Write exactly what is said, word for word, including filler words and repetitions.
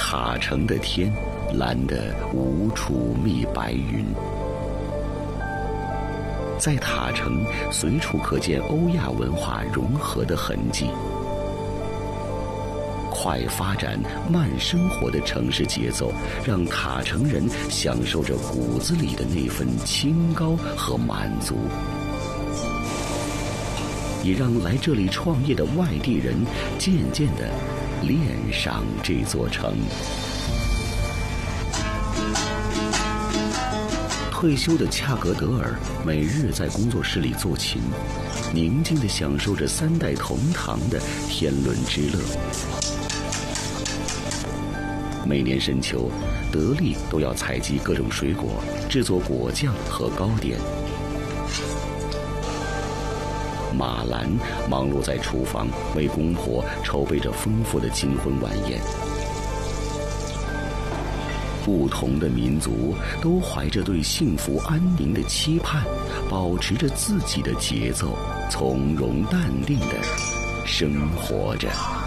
塔城的天蓝得无处觅白云。在塔城随处可见欧亚文化融合的痕迹。快发展、慢生活的城市节奏，让塔城人享受着骨子里的那份清高和满足，也让来这里创业的外地人渐渐地恋上这座城。退休的恰格德尔每日在工作室里做琴，宁静地享受着三代同堂的天伦之乐。每年深秋，德利都要采集各种水果，制作果酱和糕点。马兰忙碌在厨房，为公婆筹备着丰富的金婚晚宴。不同的民族都怀着对幸福安宁的期盼，保持着自己的节奏，从容淡定地生活着。